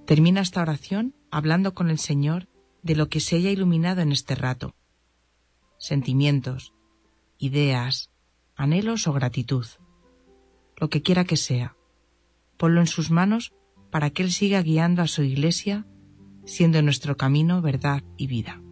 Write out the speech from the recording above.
Termina esta oración hablando con el Señor de lo que se haya iluminado en este rato. Sentimientos, ideas, anhelos o gratitud. Lo que quiera que sea, ponlo en sus manos para que Él siga guiando a su Iglesia, siendo nuestro camino, verdad y vida.